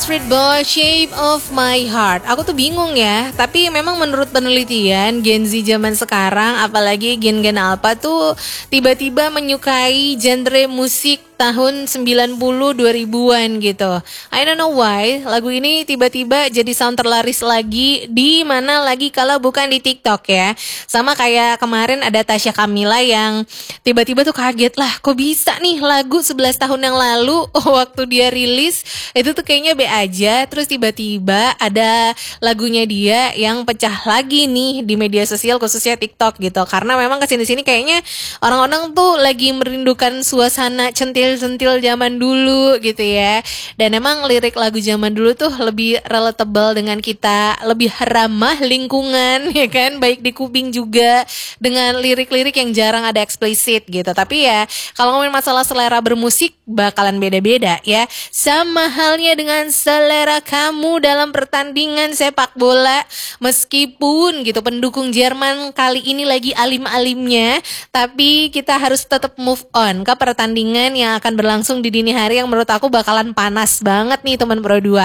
Street Boy, Shape of My Heart. Aku tuh bingung ya, tapi memang menurut penelitian Gen Z zaman sekarang, apalagi gen-gen Alpha tuh tiba-tiba menyukai genre musik tahun 90 2000-an gitu. I don't know why lagu ini tiba-tiba jadi sound terlaris lagi di mana lagi kalau bukan di TikTok ya. Sama kayak kemarin ada Tasya Kamila yang tiba-tiba tuh kaget lah, kok bisa nih lagu 11 tahun yang lalu waktu dia rilis itu tuh kayaknya B aja, terus tiba-tiba ada lagunya dia yang pecah lagi nih di media sosial khususnya TikTok gitu. Karena memang kesini-sini kayaknya orang-orang tuh lagi merindukan suasana centil-centil zaman dulu gitu ya. Dan emang lirik lagu zaman dulu tuh lebih relatable dengan kita, lebih ramah lingkungan ya kan, baik di kuping juga, dengan lirik-lirik yang jarang ada eksplisit gitu. Tapi ya kalau ngomongin masalah selera bermusik bakalan beda-beda ya. Sama halnya dengan selera kamu dalam pertandingan sepak bola. Meskipun gitu pendukung Jerman kali ini lagi alim-alimnya, tapi kita harus tetap move on ke pertandingan yang akan berlangsung di dini hari yang menurut aku bakalan panas banget nih teman Pro 2.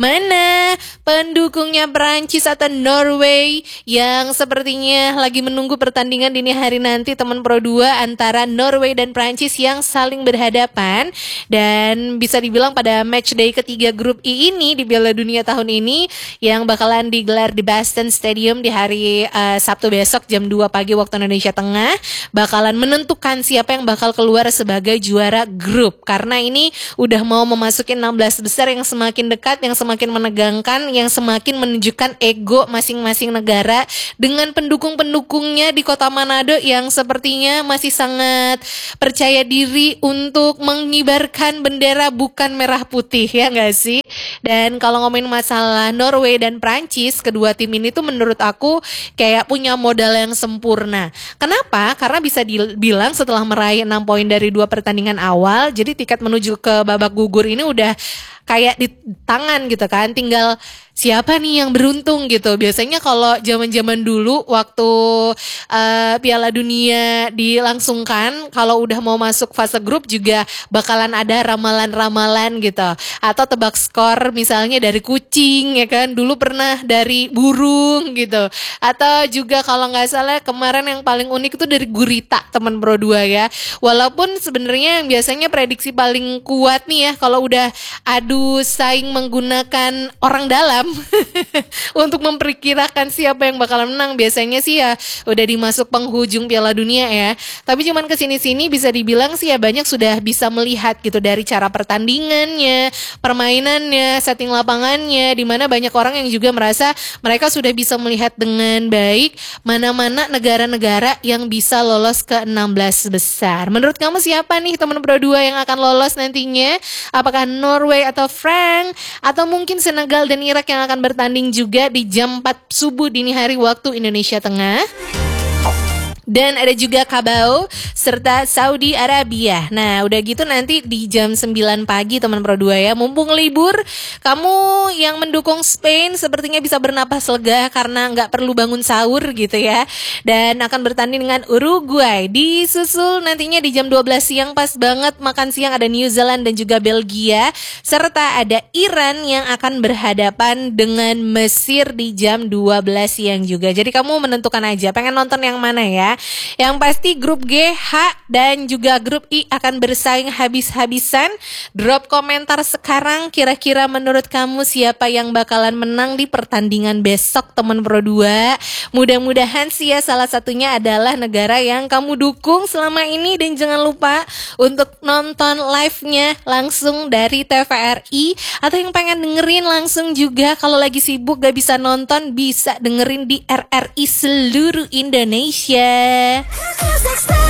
Mana pendukungnya Prancis atau Norway yang sepertinya lagi menunggu pertandingan dini hari nanti teman Pro 2 antara Norway dan Prancis yang saling berhadapan. Dan bisa dibilang pada match day ketiga grup I ini di Piala Dunia tahun ini yang bakalan digelar di Boston Stadium di hari Sabtu besok jam 2 pagi waktu Indonesia Tengah, bakalan menentukan siapa yang bakal keluar sebagai juara grup. Karena ini udah mau memasuki 16 besar yang semakin dekat, yang semakin menegangkan, yang semakin menunjukkan ego masing-masing negara dengan pendukung-pendukungnya di kota Manado yang sepertinya masih sangat percaya diri untuk mengibarkan bendera bukan merah putih, ya nggak sih? Dan kalau ngomongin masalah Norway dan Prancis, kedua tim ini tuh menurut aku kayak punya modal yang sempurna. Kenapa? Karena bisa dibilang setelah meraih 6 poin dari 2 pertandingan awal, jadi tiket menuju ke babak gugur ini udah kayak di tangan gitu kan, tinggal siapa nih yang beruntung gitu. Biasanya kalau zaman-zaman dulu waktu Piala Dunia dilangsungkan, kalau udah mau masuk fase grup juga bakalan ada ramalan-ramalan gitu, atau tebak skor misalnya dari kucing ya kan, dulu pernah dari burung gitu, atau juga kalau nggak salah kemarin yang paling unik itu dari gurita teman Pro 2 ya. Walaupun sebenarnya yang biasanya prediksi paling kuat nih ya kalau udah adu saing menggunakan orang dalam untuk memperkirakan siapa yang bakal menang, biasanya sih ya udah dimasuk penghujung Piala Dunia ya. Tapi cuman kesini-sini bisa dibilang sih ya banyak sudah bisa melihat gitu dari cara pertandingannya, permainannya, setting lapangannya, dimana banyak orang yang juga merasa mereka sudah bisa melihat dengan baik mana-mana negara-negara yang bisa lolos ke 16 besar. Menurut kamu siapa nih teman Pro 2 yang akan lolos nantinya? Apakah Norway atau Frank, atau mungkin Senegal dan Irak yang akan bertanding juga di jam 4 subuh dini hari waktu Indonesia Tengah? Dan ada juga Kabau serta Saudi Arabia. Nah udah gitu nanti di jam 9 pagi teman Pro 2 ya. Mumpung libur, kamu yang mendukung Spain sepertinya bisa bernapas lega karena gak perlu bangun sahur gitu ya. Dan akan bertanding dengan Uruguay. Disusul nantinya di jam 12 siang pas banget makan siang ada New Zealand dan juga Belgia. Serta ada Iran yang akan berhadapan dengan Mesir di jam 12 siang juga. Jadi kamu menentukan aja pengen nonton yang mana ya. Yang pasti grup G, H, dan juga grup I akan bersaing habis-habisan. Drop komentar sekarang, kira-kira menurut kamu siapa yang bakalan menang di pertandingan besok teman Pro 2. Mudah-mudahan sih ya salah satunya adalah negara yang kamu dukung selama ini. Dan jangan lupa untuk nonton live-nya langsung dari TVRI, atau yang pengen dengerin langsung juga kalau lagi sibuk gak bisa nonton, bisa dengerin di RRI seluruh Indonesia.